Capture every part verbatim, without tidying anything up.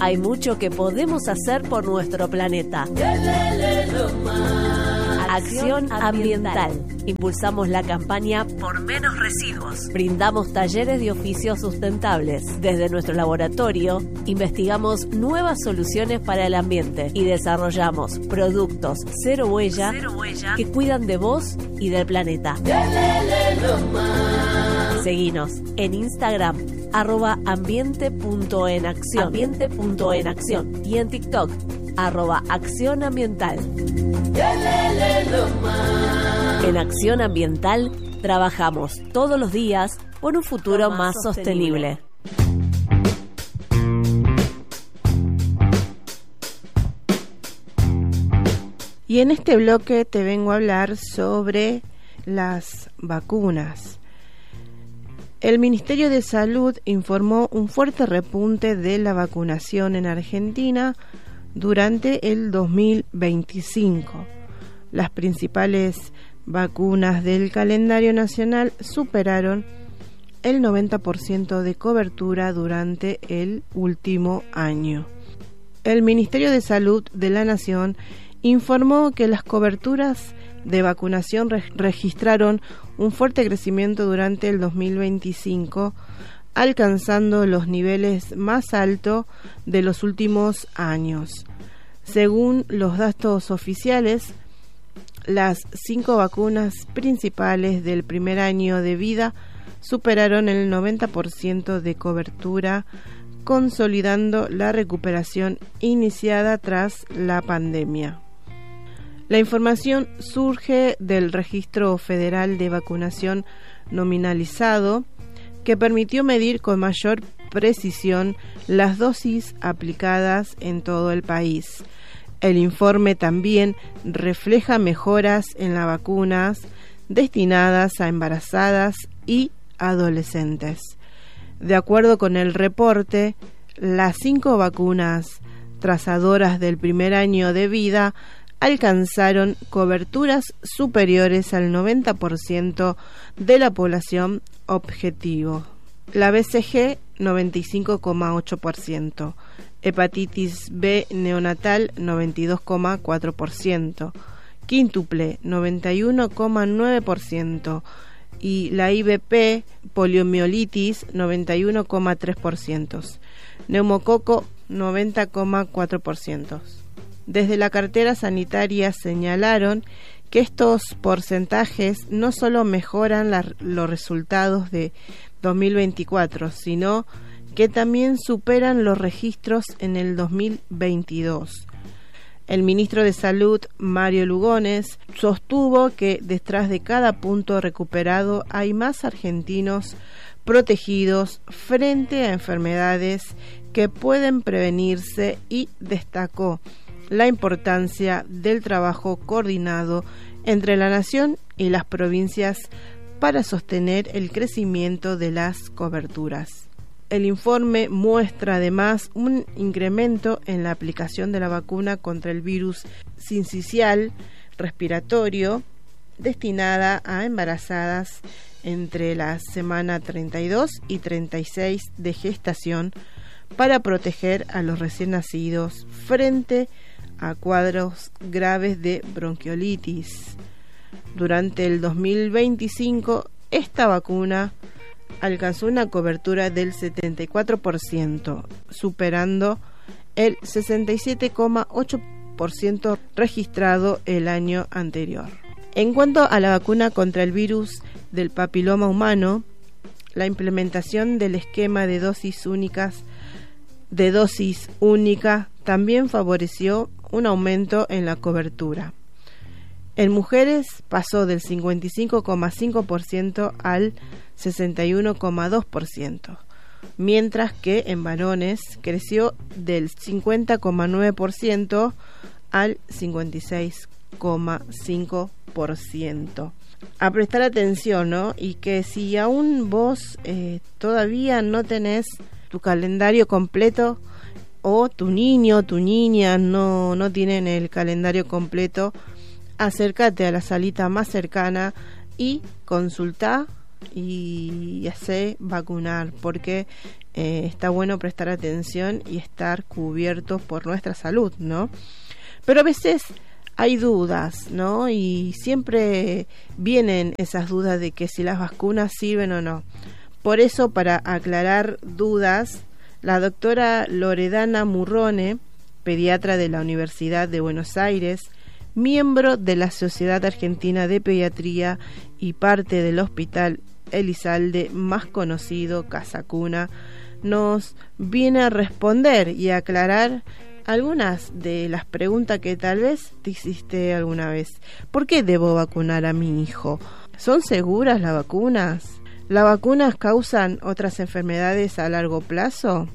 Hay mucho que podemos hacer por nuestro planeta. Acción ambiental. Impulsamos la campaña Por Menos Residuos. Brindamos talleres de oficios sustentables. Desde nuestro laboratorio, investigamos nuevas soluciones para el ambiente y desarrollamos productos cero huella, cero huella que cuidan de vos y del planeta. Seguinos en Instagram, arroba ambiente.enacción, ambiente.enacción y en TikTok, arroba acción ambiental. En Acción Ambiental trabajamos todos los días por un futuro más, más sostenible. Y en este bloque te vengo a hablar sobre las vacunas. El Ministerio de Salud informó un fuerte repunte de la vacunación en Argentina durante el dos mil veinticinco. Las principales vacunas del calendario nacional superaron el noventa por ciento de cobertura durante el último año. El Ministerio de Salud de la Nación informó que las coberturas de vacunación re- registraron un fuerte crecimiento durante el dos mil veinticinco, alcanzando los niveles más altos de los últimos años. Según los datos oficiales, las cinco vacunas principales del primer año de vida superaron el noventa por ciento de cobertura, consolidando la recuperación iniciada tras la pandemia. La información surge del Registro Federal de Vacunación Nominalizado, que permitió medir con mayor precisión las dosis aplicadas en todo el país. El informe también refleja mejoras en las vacunas destinadas a embarazadas y adolescentes. De acuerdo con el reporte, las cinco vacunas trazadoras del primer año de vida alcanzaron coberturas superiores al noventa por ciento de la población objetivo. La B C G, noventa y cinco coma ocho por ciento. Hepatitis B neonatal, noventa y dos coma cuatro por ciento. Quíntuple, noventa y uno coma nueve por ciento. Y la I V P, poliomielitis, noventa y uno coma tres por ciento. Neumococo, noventa coma cuatro por ciento. Desde la cartera sanitaria señalaron que estos porcentajes no solo mejoran la, los resultados de dos mil veinticuatro, sino que también superan los registros en el dos mil veintidós. El ministro de Salud, Mario Lugones, sostuvo que detrás de cada punto recuperado hay más argentinos protegidos frente a enfermedades que pueden prevenirse y destacó la importancia del trabajo coordinado entre la nación y las provincias para sostener el crecimiento de las coberturas. El informe muestra además un incremento en la aplicación de la vacuna contra el virus sincicial respiratorio destinada a embarazadas entre la semana treinta y dos y treinta y seis de gestación para proteger a los recién nacidos frente a cuadros graves de bronquiolitis. Durante el dos mil veinticinco, esta vacuna alcanzó una cobertura del setenta y cuatro por ciento, superando el sesenta y siete coma ocho por ciento registrado el año anterior. En cuanto a la vacuna contra el virus del papiloma humano, la implementación del esquema de dosis únicas de dosis única también favoreció un aumento en la cobertura. En mujeres pasó del cincuenta y cinco coma cinco por ciento al sesenta y uno coma dos por ciento, mientras que en varones creció del cincuenta coma nueve por ciento al cincuenta y seis coma cinco por ciento. A prestar atención, ¿no? Y que si aún vos eh, todavía no tenés tu calendario completo, o tu niño o tu niña no, no tienen el calendario completo, acércate a la salita más cercana y consultá y hacé vacunar, porque eh, está bueno prestar atención y estar cubiertos por nuestra salud, ¿no? Pero a veces hay dudas, ¿no? Y siempre vienen esas dudas de que si las vacunas sirven o no. Por eso, para aclarar dudas, la doctora Loredana Murrone, pediatra de la Universidad de Buenos Aires, miembro de la Sociedad Argentina de Pediatría y parte del Hospital Elizalde, más conocido Casa Cuna, nos viene a responder y a aclarar algunas de las preguntas que tal vez te hiciste alguna vez. ¿Por qué debo vacunar a mi hijo? ¿Son seguras las vacunas? ¿Las vacunas causan otras enfermedades a largo plazo?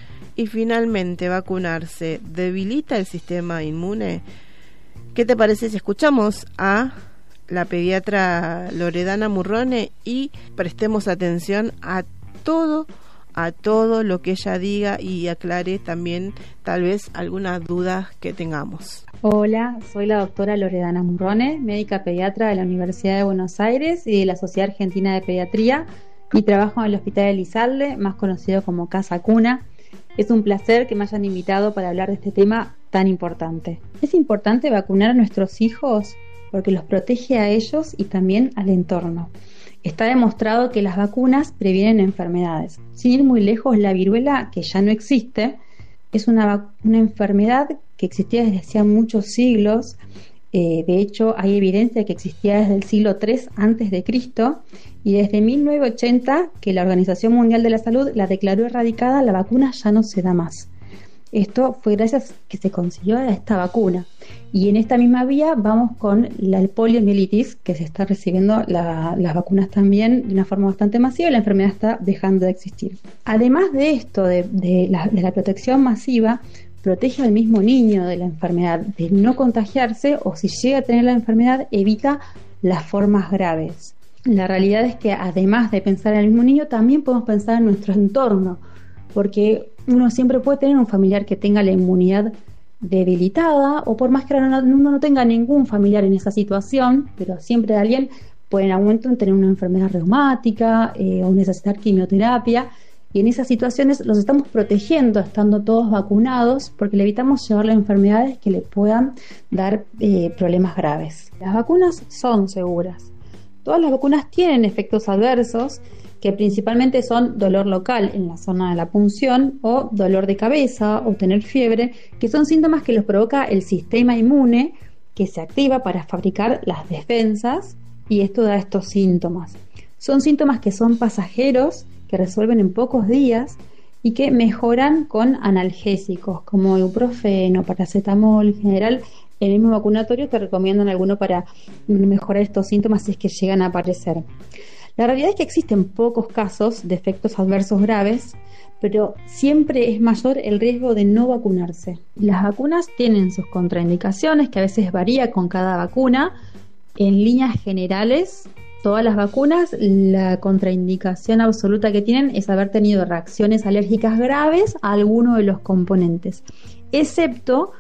Y finalmente, ¿vacunarse debilita el sistema inmune? ¿Qué te parece si escuchamos a la pediatra Loredana Murrone y prestemos atención a todo, a todo lo que ella diga y aclare también tal vez algunas dudas que tengamos? Hola, soy la doctora Loredana Murrone, médica pediatra de la Universidad de Buenos Aires y de la Sociedad Argentina de Pediatría, y trabajo en el Hospital Elizalde, más conocido como Casa Cuna. Es un placer que me hayan invitado para hablar de este tema tan importante. Es importante vacunar a nuestros hijos porque los protege a ellos y también al entorno. Está demostrado que las vacunas previenen enfermedades. Sin ir muy lejos, la viruela, que ya no existe, es una, una enfermedad que existía desde hacía muchos siglos. Eh, de hecho, hay evidencia que existía desde el siglo tres antes de Cristo, y desde mil novecientos ochenta, que la Organización Mundial de la Salud la declaró erradicada, la vacuna ya no se da más. Esto fue gracias a que se consiguió esta vacuna. Y en esta misma vía vamos con la poliomielitis, que se está recibiendo la, las vacunas también de una forma bastante masiva, y la enfermedad está dejando de existir. Además de esto, de, de, la, de la protección masiva, protege al mismo niño de la enfermedad, de no contagiarse, o si llega a tener la enfermedad, evita las formas graves. La realidad es que además de pensar en el mismo niño, también podemos pensar en nuestro entorno, porque uno siempre puede tener un familiar que tenga la inmunidad debilitada, o por más que uno no tenga ningún familiar en esa situación, pero siempre alguien puede en algún momento tener una enfermedad reumática eh, o necesitar quimioterapia, y en esas situaciones los estamos protegiendo estando todos vacunados, porque le evitamos llevarle enfermedades que le puedan dar eh, problemas graves. Las vacunas son seguras. Todas las vacunas tienen efectos adversos, que principalmente son dolor local en la zona de la punción, o dolor de cabeza, o tener fiebre, que son síntomas que los provoca el sistema inmune, que se activa para fabricar las defensas, y esto da estos síntomas. Son síntomas que son pasajeros, que resuelven en pocos días y que mejoran con analgésicos como ibuprofeno, paracetamol. En general, el mismo vacunatorio te recomiendan alguno para mejorar estos síntomas si es que llegan a aparecer. La realidad es que existen pocos casos de efectos adversos graves, pero siempre es mayor el riesgo de no vacunarse. Las vacunas tienen sus contraindicaciones, que a veces varía con cada vacuna. En líneas generales, todas las vacunas, la contraindicación absoluta que tienen es haber tenido reacciones alérgicas graves a alguno de los componentes, excepto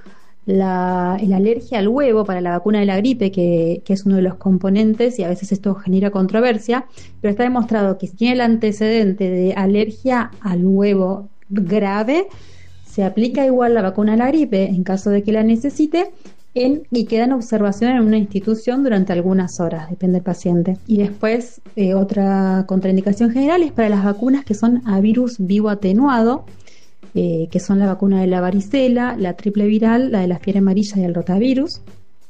la, la alergia al huevo para la vacuna de la gripe, que, que es uno de los componentes, y a veces esto genera controversia, pero está demostrado que si tiene el antecedente de alergia al huevo grave, se aplica igual la vacuna de la gripe en caso de que la necesite, En, y queda en observación en una institución durante algunas horas, depende del paciente. Y después, eh, otra contraindicación general es para las vacunas que son a virus vivo atenuado, eh, que son la vacuna de la varicela, la triple viral, la de la fiebre amarilla y el rotavirus,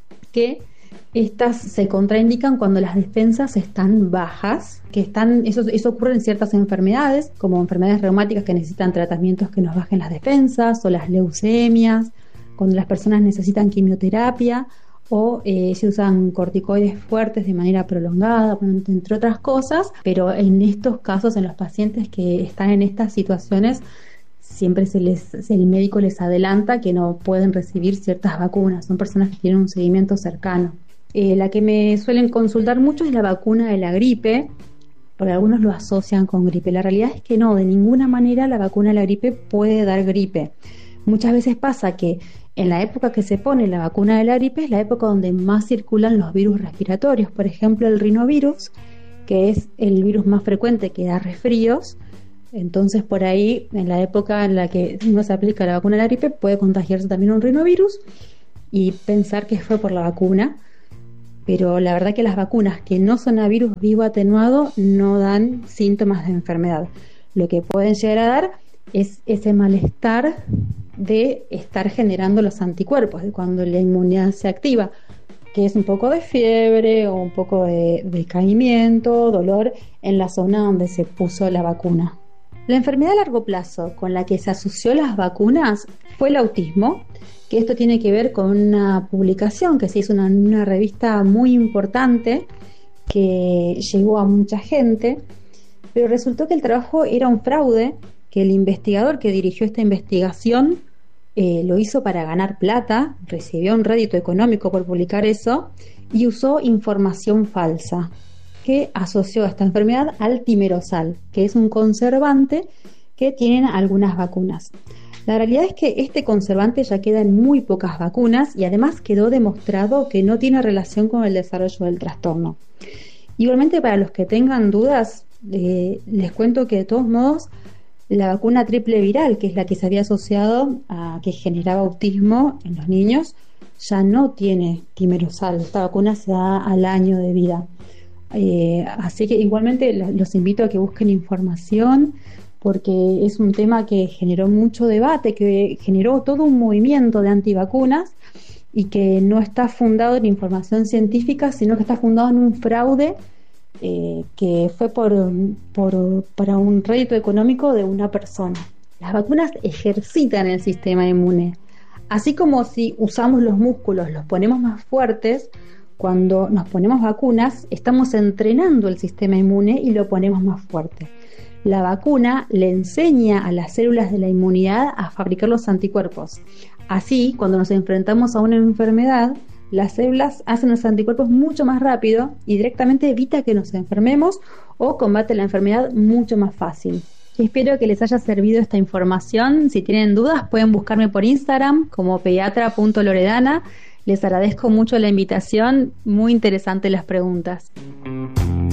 que estas se contraindican cuando las defensas están bajas, que están, eso, eso ocurre en ciertas enfermedades, como enfermedades reumáticas que necesitan tratamientos que nos bajen las defensas, o las leucemias, cuando las personas necesitan quimioterapia, o eh, se usan corticoides fuertes de manera prolongada, entre otras cosas. Pero en estos casos, en los pacientes que están en estas situaciones, siempre se les, el médico les adelanta que no pueden recibir ciertas vacunas. Son personas que tienen un seguimiento cercano. Eh, la que me suelen consultar mucho es la vacuna de la gripe, porque algunos lo asocian con gripe. La realidad es que no, de ninguna manera la vacuna de la gripe puede dar gripe. Muchas veces pasa que en la época que se pone la vacuna de la gripe es la época donde más circulan los virus respiratorios. Por ejemplo, el rinovirus, que es el virus más frecuente que da resfríos, Entonces, por ahí, en la época en la que no se aplica la vacuna de la gripe, puede contagiarse también un rinovirus y pensar que fue por la vacuna. Pero la verdad que las vacunas que no son a virus vivo atenuado no dan síntomas de enfermedad. Lo que pueden llegar a dar es ese malestar de estar generando los anticuerpos, de cuando la inmunidad se activa, que es un poco de fiebre o un poco de decaimiento, dolor en la zona donde se puso la vacuna. La enfermedad a largo plazo con la que se asoció las vacunas fue el autismo, que esto tiene que ver con una publicación que se hizo en una, una revista muy importante que llegó a mucha gente, pero resultó que el trabajo era un fraude, que el investigador que dirigió esta investigación eh, lo hizo para ganar plata, recibió un rédito económico por publicar eso y usó información falsa que asoció esta enfermedad al timerosal, que es un conservante que tienen algunas vacunas. La realidad es que este conservante ya queda en muy pocas vacunas y además quedó demostrado que no tiene relación con el desarrollo del trastorno. Igualmente, para los que tengan dudas, eh, les cuento que de todos modos la vacuna triple viral, que es la que se había asociado a que generaba autismo en los niños, ya no tiene timerosal. Esta vacuna se da al año de vida. Eh, así que igualmente los invito a que busquen información, porque es un tema que generó mucho debate, que generó todo un movimiento de antivacunas y que no está fundado en información científica, sino que está fundado en un fraude eh, que fue por, por, para un rédito económico de una persona. Las vacunas ejercitan el sistema inmune. Así como si usamos los músculos, los ponemos más fuertes, cuando nos ponemos vacunas, estamos entrenando el sistema inmune y lo ponemos más fuerte. La vacuna le enseña a las células de la inmunidad a fabricar los anticuerpos. Así, cuando nos enfrentamos a una enfermedad, las células hacen los anticuerpos mucho más rápido y directamente evita que nos enfermemos o combate la enfermedad mucho más fácil. Espero que les haya servido esta información. Si tienen dudas, pueden buscarme por Instagram como pediatra punto loredana. Les agradezco mucho la invitación, muy interesantes las preguntas.